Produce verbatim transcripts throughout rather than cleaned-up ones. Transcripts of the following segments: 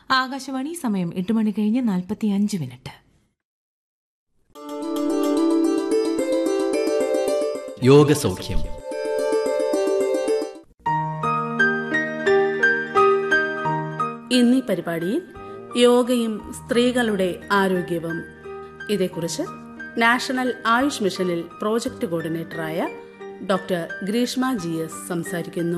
ആകാശവാണി സമയം എട്ട് മണി കഴിഞ്ഞ് നാൽപ്പത്തി അഞ്ച് മിനിറ്റ്. യോഗസൗഖ്യം. ഇന്നീ പരിപാടിയിൽ യോഗയും സ്ത്രീകളുടെ ആരോഗ്യവും, ഇതേക്കുറിച്ച് നാഷണൽ ആയുഷ് മിഷനിൽ project കോർഡിനേറ്ററായ doctor Greeshma G S സംസാരിക്കുന്നു.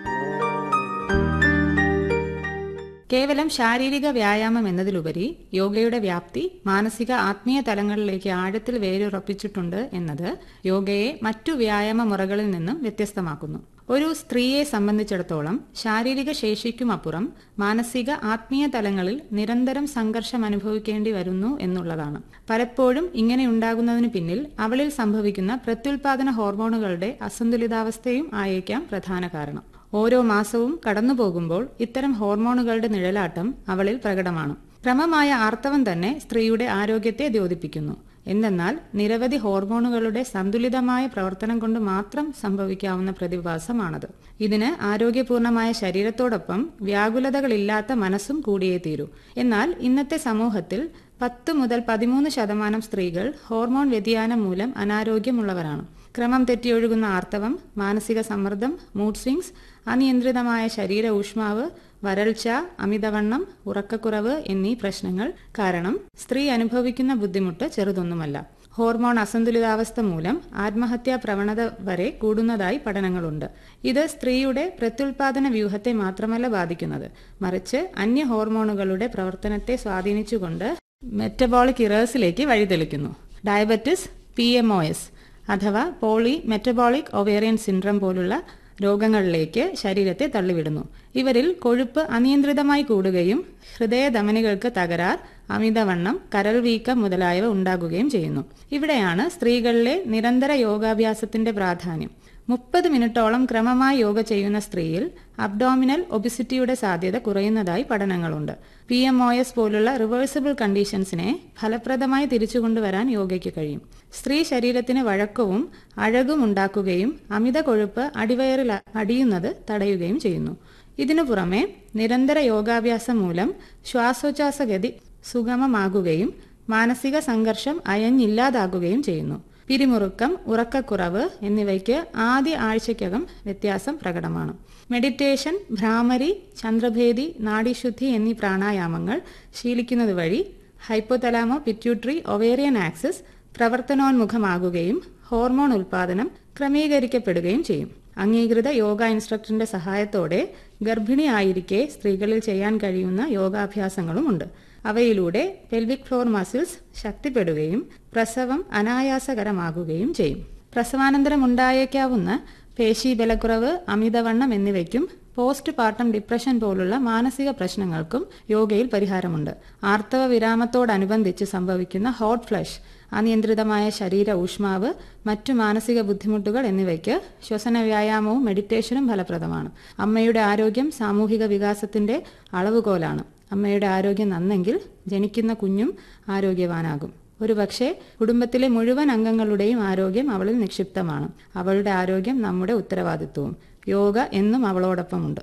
കേവലം ശാരീരിക വ്യായാമം എന്നതിലുപരി യോഗയുടെ വ്യാപ്തി മാനസിക ആത്മീയ തലങ്ങളിലേക്ക് ആഴത്തിൽ വേരുറപ്പിച്ചിട്ടുണ്ട് എന്നത് യോഗയെ മറ്റു വ്യായാമ മുറകളിൽ നിന്നും വ്യത്യസ്തമാക്കുന്നു. ഒരു സ്ത്രീയെ സംബന്ധിച്ചിടത്തോളം ശാരീരിക ശേഷിക്കുമപ്പുറം മാനസിക ആത്മീയ തലങ്ങളിൽ നിരന്തരം സംഘർഷം അനുഭവിക്കേണ്ടി വരുന്നു എന്നുള്ളതാണ്. പലപ്പോഴും ഇങ്ങനെയുണ്ടാകുന്നതിന് പിന്നിൽ അവളിൽ സംഭവിക്കുന്ന പ്രത്യുൽപാദന ഹോർമോണുകളുടെ അസന്തുലിതാവസ്ഥയും ആയേക്കാം പ്രധാന കാരണം. ഓരോ മാസവും കടന്നുപോകുമ്പോൾ ഇത്തരം ഹോർമോണുകളുടെ നിഴലാട്ടം അവളിൽ പ്രകടമാണ്. ക്രമമായ ആർത്തവം തന്നെ സ്ത്രീയുടെ ആരോഗ്യത്തെ ദ്യോതിപ്പിക്കുന്നു. എന്തെന്നാൽ നിരവധി ഹോർമോണുകളുടെ സന്തുലിതമായ പ്രവർത്തനം കൊണ്ട് മാത്രം സംഭവിക്കാവുന്ന പ്രതിഭാസമാണത്. ഇതിന് ആരോഗ്യപൂർണമായ ശരീരത്തോടൊപ്പം വ്യാകുലതകളില്ലാത്ത മനസ്സും കൂടിയേ തീരൂ. എന്നാൽ ഇന്നത്തെ സമൂഹത്തിൽ പത്ത് മുതൽ പതിമൂന്ന് ശതമാനം സ്ത്രീകൾ ഹോർമോൺ വ്യതിയാനം മൂലം അനാരോഗ്യമുള്ളവരാണ്. ക്രമം തെറ്റിയൊഴുകുന്ന ആർത്തവം, മാനസിക സമ്മർദ്ദം, മൂഡ് സ്വിങ്സ്, അനിയന്ത്രിതമായ ശരീര ഊഷ്മാവ്, വരൾച്ച, അമിതവണ്ണം, ഉറക്കക്കുറവ് എന്നീ പ്രശ്നങ്ങൾ കാരണം സ്ത്രീ അനുഭവിക്കുന്ന ബുദ്ധിമുട്ട് ചെറുതൊന്നുമല്ല. ഹോർമോൺ അസന്തുലിതാവസ്ഥ മൂലം ആത്മഹത്യാ പ്രവണത വരെ കൂടുന്നതായി പഠനങ്ങളുണ്ട്. ഇത് സ്ത്രീയുടെ പ്രത്യുൽപാദന വ്യൂഹത്തെ മാത്രമല്ല ബാധിക്കുന്നത്, മറിച്ച് അന്യ ഹോർമോണുകളുടെ പ്രവർത്തനത്തെ സ്വാധീനിച്ചുകൊണ്ട് metabolic ഇറേഴ്സിലേക്ക് വഴിതെളിക്കുന്നു. Diabetes, P M O S അഥവാ പോളി മെറ്റബോളിക് ഒവേറിയൻ സിൻഡ്രം പോലുള്ള രോഗങ്ങളിലേക്ക് ശരീരത്തെ തള്ളിവിടുന്നു. ഇവരിൽ കൊഴുപ്പ് അനിയന്ത്രിതമായി കൂടുകയും ഹൃദയധമനികൾക്ക് തകരാർ, അമിതവണ്ണം, കരൾ വീക്കം മുതലായവ ഉണ്ടാകുകയും ചെയ്യുന്നു. ഇവിടെയാണ് സ്ത്രീകളിലെ നിരന്തര യോഗാഭ്യാസത്തിന്റെ പ്രാധാന്യം. മുപ്പത് മിനിറ്റോളം ക്രമമായി യോഗ ചെയ്യുന്ന സ്ത്രീയിൽ അബ്ഡോമിനൽ ഒബിസിറ്റിയുടെ സാധ്യത കുറയുന്നതായി പഠനങ്ങളുണ്ട്. പി എം ഒ എസ് പോലുള്ള റിവേഴ്സിബിൾ കണ്ടീഷൻസിനെ ഫലപ്രദമായി തിരിച്ചുകൊണ്ടുവരാൻ യോഗയ്ക്ക് കഴിയും. സ്ത്രീ ശരീരത്തിന് വഴക്കവും അഴകും ഉണ്ടാക്കുകയും അമിത കൊഴുപ്പ് അടിവയറിൽ അടിയുന്നത് തടയുകയും ചെയ്യുന്നു. ഇതിനു പുറമെ നിരന്തര യോഗാഭ്യാസം മൂലം ശ്വാസോച്ഛ്വാസഗതി സുഗമമാകുകയും മാനസിക സംഘർഷം അയഞ്ഞില്ലാതാകുകയും ചെയ്യുന്നു. പിരിമുറുക്കം, ഉറക്കക്കുറവ് എന്നിവയ്ക്ക് ആദ്യ ആഴ്ചയ്ക്കകം വ്യത്യാസം പ്രകടമാണ്. മെഡിറ്റേഷൻ, ഭ്രാമരി, ചന്ദ്രഭേദി, നാഡീശുദ്ധി എന്നീ പ്രാണായാമങ്ങൾ ശീലിക്കുന്നത് വഴി ഹൈപ്പോതലാമോ പിറ്റ്യൂട്ടറി ഒവേറിയൻ ആക്സിസ് പ്രവർത്തനോന്മുഖമാകുകയും ഹോർമോൺ ഉൽപാദനം ക്രമീകരിക്കപ്പെടുകയും ചെയ്യും. അംഗീകൃത യോഗ ഇൻസ്ട്രക്ടറിന്റെ സഹായത്തോടെ ഗർഭിണിയായിരിക്കെ സ്ത്രീകളിൽ ചെയ്യാൻ കഴിയുന്ന യോഗാഭ്യാസങ്ങളുമുണ്ട്. അവയിലൂടെ പെൽവിക് ഫ്ലോർ മസിൽസ് ശക്തിപ്പെടുകയും പ്രസവം അനായാസകരമാകുകയും ചെയ്യും. പ്രസവാനന്തരം ഉണ്ടായേക്കാവുന്ന പേശീബലക്കുറവ്, അമിതവണ്ണം എന്നിവയ്ക്കും പോസ്റ്റ് പാർട്ടം ഡിപ്രഷൻ പോലുള്ള മാനസിക പ്രശ്നങ്ങൾക്കും യോഗയിൽ പരിഹാരമുണ്ട്. ആർത്തവ വിരാമത്തോടനുബന്ധിച്ച് സംഭവിക്കുന്ന ഹോട്ട് ഫ്ലഷ്, അനിയന്ത്രിതമായ ശരീര ഊഷ്മാവ്, മറ്റു മാനസിക ബുദ്ധിമുട്ടുകൾ എന്നിവയ്ക്ക് ശ്വസന വ്യായാമവും മെഡിറ്റേഷനും ഫലപ്രദമാണ്. അമ്മയുടെ ആരോഗ്യം സാമൂഹിക വികാസത്തിന്റെ അളവുകോലാണ്. അമ്മയുടെ ആരോഗ്യം നന്നെങ്കിൽ ജനിക്കുന്ന കുഞ്ഞും ആരോഗ്യവാനാകും. ഒരുപക്ഷെ കുടുംബത്തിലെ മുഴുവൻ അംഗങ്ങളുടെയും ആരോഗ്യം അവളിൽ നിക്ഷിപ്തമാണ്. അവളുടെ ആരോഗ്യം നമ്മുടെ ഉത്തരവാദിത്വവും. യോഗ എന്നും അവളോടൊപ്പമുണ്ട്.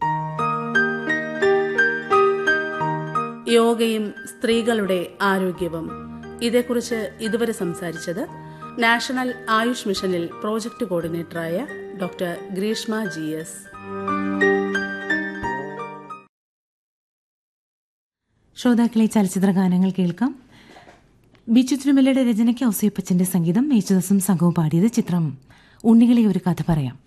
യോഗയും സ്ത്രീകളുടെ ആരോഗ്യവും, ഇതേക്കുറിച്ച് ഇതുവരെ സംസാരിച്ചത് നാഷണൽ ആയുഷ് മിഷനിൽ project കോർഡിനേറ്ററായ doctor Greeshma G S. ശ്രോതാക്കളെ, ചലച്ചിത്ര ഗാനങ്ങൾ കേൾക്കാം. ബിച്ചു തിരുമലയുടെ രചനയ്ക്ക് ഔസേപ്പച്ചന്റെ സംഗീതം, യേശുദാസും സംഘവും പാടിയത്. ചിത്രം ഉണ്ണികളെ ഒരു കഥ പറയാം.